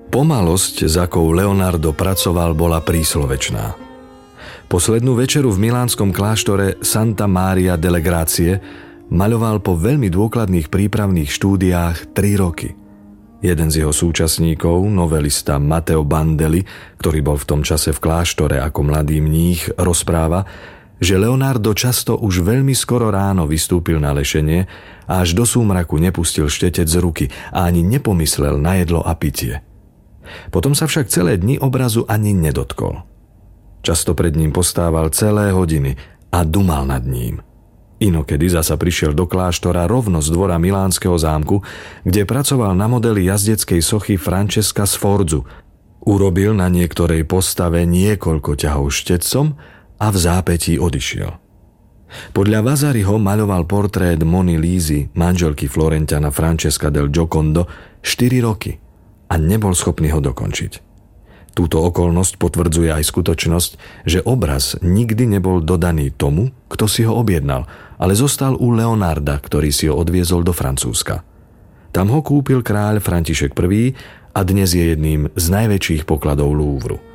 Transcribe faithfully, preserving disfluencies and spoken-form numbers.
Pomalosť, za akou Leonardo pracoval, bola príslovečná. Poslednú večeru v milánskom kláštore Santa Maria delle Grazie maľoval po veľmi dôkladných prípravných štúdiách tri roky. Jeden z jeho súčasníkov, novelista Matteo Bandelli, ktorý bol v tom čase v kláštore ako mladý mních, rozpráva, že Leonardo často už veľmi skoro ráno vystúpil na lešenie a až do súmraku nepustil štetec z ruky a ani nepomyslel na jedlo a pitie. Potom sa však celé dni obrazu ani nedotkol. Často pred ním postával celé hodiny a dumal nad ním. Inokedy zasa prišiel do kláštora rovno z dvora milánskeho zámku, kde pracoval na modeli jazdeckej sochy Francesca Sforzu. Urobil na niektorej postave niekoľko ťahov štetcom a v zápätí odišiel. Podľa Vasariho maľoval portrét Mony Lízy, manželky Florentiana Francesca del Giocondo, štyri roky a nebol schopný ho dokončiť. Túto okolnosť potvrdzuje aj skutočnosť, že obraz nikdy nebol dodaný tomu, kto si ho objednal, ale zostal u Leonarda, ktorý si ho odviezol do Francúzska. Tam ho kúpil kráľ František prvý a dnes je jedným z najväčších pokladov Louvru.